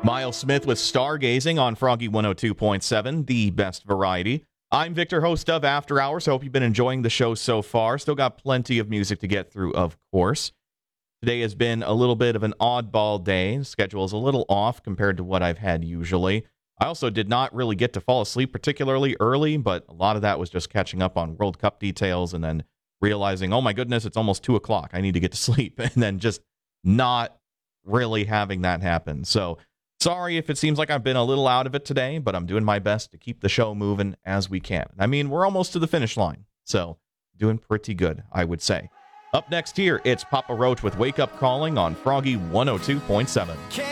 Miles Smith with Stargazing on Froggy 102.7, the best variety. I'm Victor, host of After Hours. Hope you've been enjoying the show so far. Still got plenty of music to get through, of course. Today has been a little bit of an oddball day. The schedule is a little off compared to what I've had usually. I also did not really get to fall asleep particularly early, but a lot of that was just catching up on World Cup details and then realizing, oh my goodness, it's almost 2 o'clock. I need to get to sleep. And then just not really having that happen. So sorry if it seems like I've been a little out of it today, but I'm doing my best to keep the show moving as we can. I mean, we're almost to the finish line, so doing pretty good, I would say. Up next here, it's Papa Roach with Wake Up Calling on Froggy 102.7.